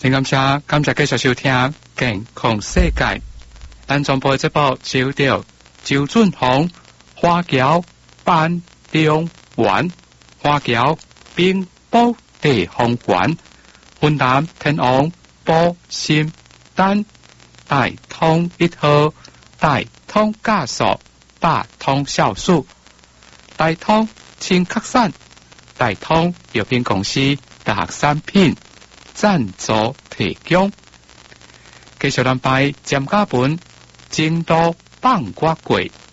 真感谢继续收听健康世界。咱全部节目收到周俊宏花桥办中园花桥冰宝地方园云南天王保心丹大通1号大通加速大通酵素大通清咳散大通药品公司大学产品赞助提供。继续咱拜占家本京都放瓜粿